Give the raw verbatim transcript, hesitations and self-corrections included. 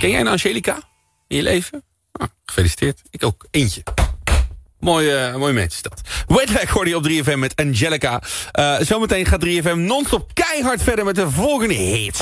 Ken jij een Angelica in je leven? Ah, gefeliciteerd. Ik ook eentje. Mooi, uh, mooi mens is dat. Wetback hoorde je op drie F M met Angelica. Uh, zometeen gaat drie F M non-stop keihard verder met de volgende hits.